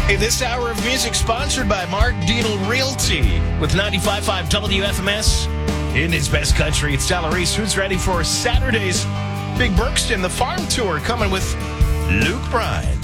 Hey, this hour of music sponsored by Mark Deedle Realty with 95.5 WFMS in his best country. It's Tyler Reese, who's ready for Saturday's Big Berkston, the farm tour, coming with Luke Bryan.